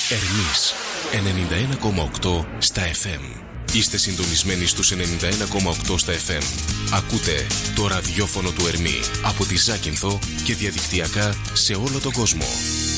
Ερμής 91,8 στα FM. Είστε συντονισμένοι στους 91,8 στα FM. Ακούτε το ραδιόφωνο του Ερμή από τη Ζάκυνθο και διαδικτυακά σε όλο τον κόσμο.